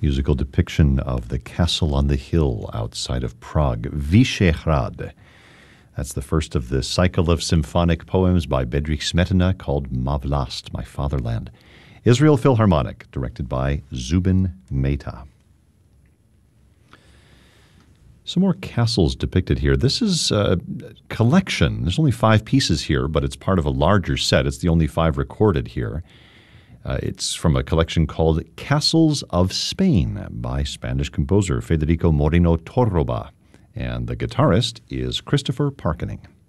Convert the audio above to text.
musical depiction of the castle on the hill outside of Prague, Vyšehrad. That's the first of the cycle of symphonic poems by Bedřich Smetana called Ma Vlast, My Fatherland. Israel Philharmonic, directed by Zubin Mehta. Some more castles depicted here. This is a collection. There's only 5 pieces here, but it's part of a larger set. It's the only 5 recorded here. It's from a collection called Castles of Spain by Spanish composer Federico Moreno Torroba. And the guitarist is Christopher Parkening.